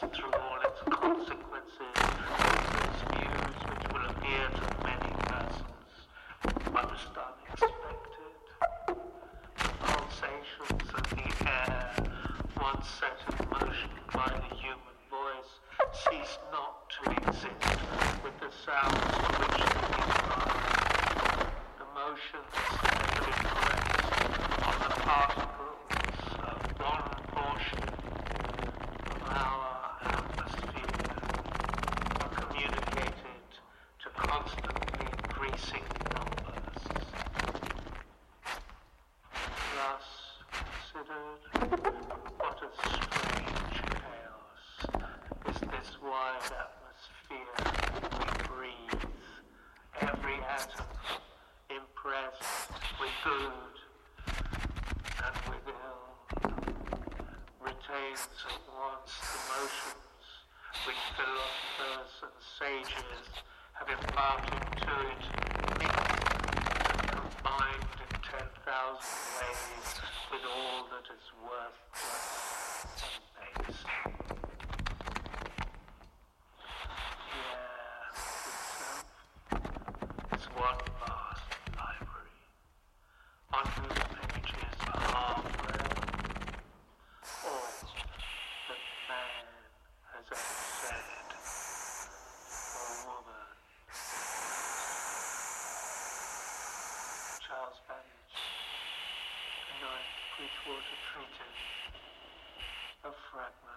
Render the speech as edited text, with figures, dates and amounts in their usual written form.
through all its consequences, its views which will appear to many persons most unexpected. Pulsations of the air, once set in motion by the human voice, cease not to exist with the sounds to which they give rise. The motions that have been placed on the particles of one portion of our atmosphere are communicated to constantly increasing numbers. Thus considered, what a strange chaos is this wide atmosphere we breathe, every atom impressed with good and with ill, retains at once the motions which philosophers and sages have imparted to it, mixed and combined in 10,000 ways with all that is worthless and base. The air itself is one vast library, on whose pages are read all that man has ever said or woman. Charles Babbage, The Ninth Bridgewater Treatise, a fragment.